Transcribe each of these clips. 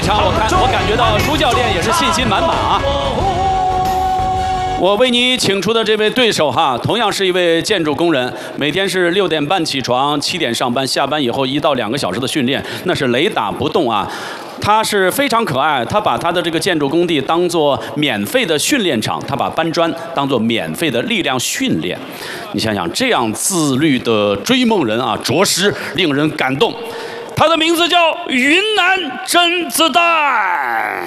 场我感觉到朱教练也是信心满满啊。我为你请出的这位对手哈，同样是一位建筑工人，每天是6点半起床，7点上班，下班以后1到2个小时的训练，那是雷打不动啊。他是非常可爱，他把他的这个建筑工地当做免费的训练场，他把搬砖当做免费的力量训练。你想想，这样自律的追梦人啊，着实令人感动。他的名字叫云南甄子丹。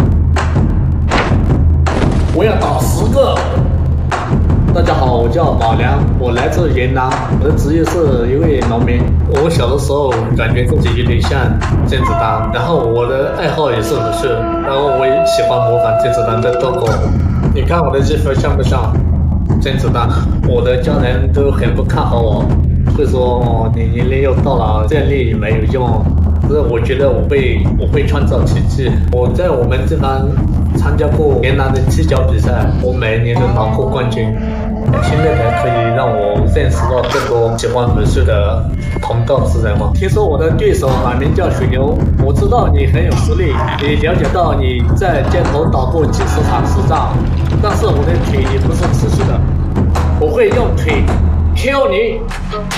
我要打10个。大家好，我叫马良，我来自云南，我的职业是一位农民。我小的时候感觉自己有点像甄子丹，然后我的爱好也是武术，然后我也喜欢模仿甄子丹的动作。你看我的衣服像不像甄子丹？我的家人都很不看好我，会说你年龄又到了，练力没有用。可是我觉得我会创造奇迹。我在我们这边参加过云南的踢脚比赛，我每年都拿过冠军。现在才可以让我认识到更多喜欢武术的同道之人嘛。听说我的对手改名叫水牛，我知道你很有实力，也了解到你在街头打过几十场实战，但是我的腿也不是持续的，我会用腿挑你。